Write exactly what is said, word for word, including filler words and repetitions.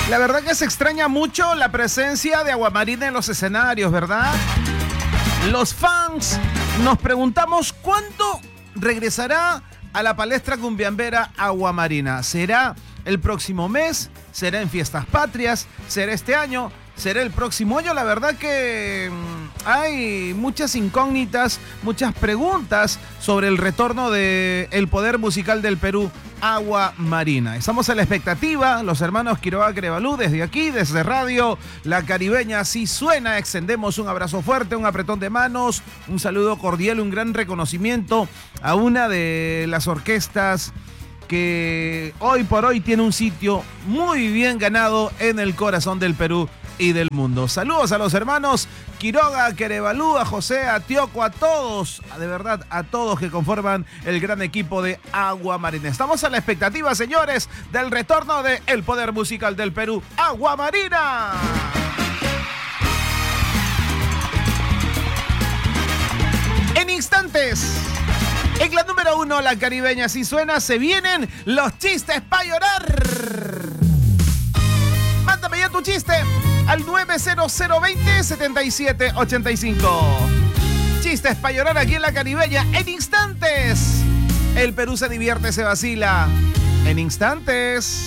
La verdad que se extraña mucho la presencia de Aguamarina en los escenarios, ¿verdad? Los fans nos preguntamos cuándo regresará a la palestra cumbiambera Aguamarina. ¿Será el próximo mes? ¿Será en Fiestas Patrias? ¿Será este año? ¿Será el próximo año? La verdad que hay muchas incógnitas, muchas preguntas sobre el retorno del poder musical del Perú, Aguamarina. Estamos a la expectativa, los hermanos Quiroga Querevalú, desde aquí, desde Radio La Caribeña, así suena. Extendemos un abrazo fuerte, un apretón de manos, un saludo cordial, un gran reconocimiento a una de las orquestas que hoy por hoy tiene un sitio muy bien ganado en el corazón del Perú y del mundo. Saludos a los hermanos Quiroga, Querevalú, a José, a Tioco, a todos, de verdad, a todos que conforman el gran equipo de Aguamarina. Estamos a la expectativa, señores, del retorno de el poder musical del Perú, Aguamarina. En instantes, en la número uno, La Caribeña, así suena, se vienen los chistes para llorar. Mándame ya tu chiste al nueve cero cero dos cero siete siete ocho cinco. Chistes para llorar aquí en La Caribeña en instantes. El Perú se divierte, se vacila en instantes.